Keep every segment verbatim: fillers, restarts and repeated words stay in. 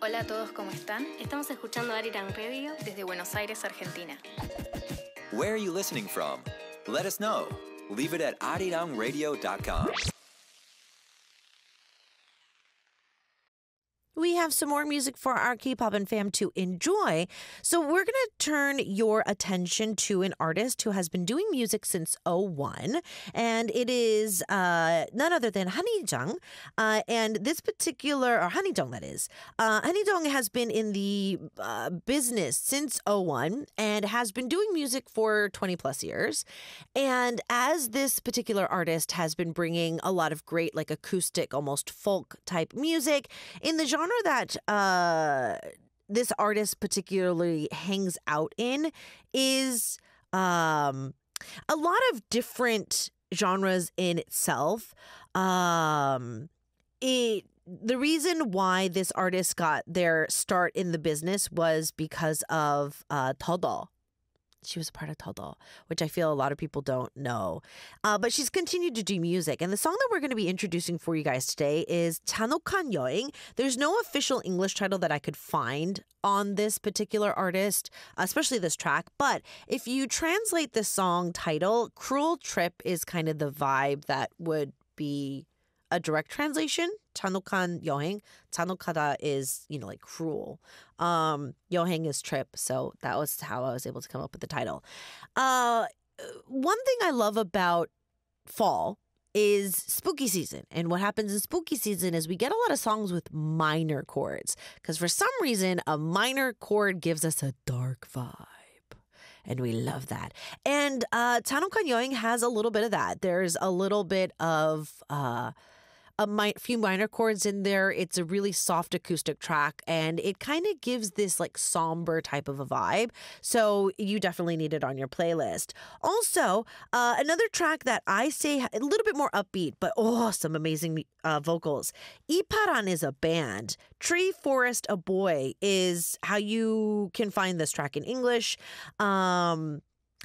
Hola a todos, ¿cómo están? Estamos escuchando Arirang Radio desde Buenos Aires, Argentina. Where are you listening from? Let us know. Leave it at arirang radio dot com. We have some more music for our K-pop and fam to enjoy. So we're going to turn your attention to an artist who has been doing music since oh one. And it is uh, none other than Hanijang. Uh, and this particular, or Hanijong that is, uh, Hanijong has been in the uh, business since oh one and has been doing music for twenty plus years. And as this particular artist has been bringing a lot of great like acoustic, almost folk type music in the genre that uh, this artist particularly hangs out in is um, a lot of different genres in itself. Um, it the reason why this artist got their start in the business was because of uh, Todo. She was a part of Todo, which I feel a lot of people don't know. Uh, but she's continued to do music. And the song that we're going to be introducing for you guys today is Chanokhan Yoing. There's no official English title that I could find on this particular artist, especially this track. But if you translate the song title, Cruel Trip is kind of the vibe that would be a direct translation. Chanokhan Yoheng. Chanokada is, you know, like cruel. Um, Yoheng is trip. So that was how I was able to come up with the title. Uh, one thing I love about fall is spooky season. And what happens in spooky season is we get a lot of songs with minor chords. Because for some reason, a minor chord gives us a dark vibe. And we love that. And uh, Chanokhan Yoing has a little bit of that. There's a little bit of uh, a mi- few minor chords in there. It's a really soft acoustic track, and it kind of gives this like somber type of a vibe. So you definitely need it on your playlist. Also, uh, another track that I say a little bit more upbeat, but oh, some amazing uh, vocals. Iparan is a band. Tree Forest a Boy is how you can find this track in English. Um,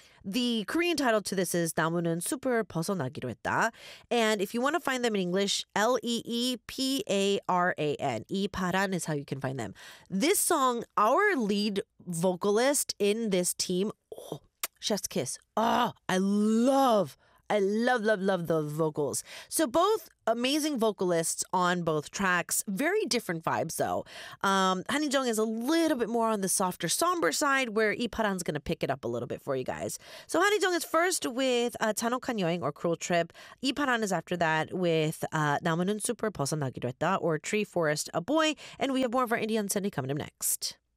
The Korean title to this is 나무는 숲을 벗어나기로 했다. And if you want to find them in English, L E E P A R A N. 이파란 is how you can find them. This song, our lead vocalist in this team, oh, chef's kiss. Oh, I love I love, love, love the vocals. So both amazing vocalists on both tracks. Very different vibes, though. Um, Hanijong is a little bit more on the softer, somber side, where Iparan's going to pick it up a little bit for you guys. So Hanijong is first with uh, Chanokhan Yoing, or Cruel Trip. Iparan is after that with uh, 나무는 숲을 벗어나기로 했다, or Tree Forest a Boy. And we have more of our Indian Sunday coming up next.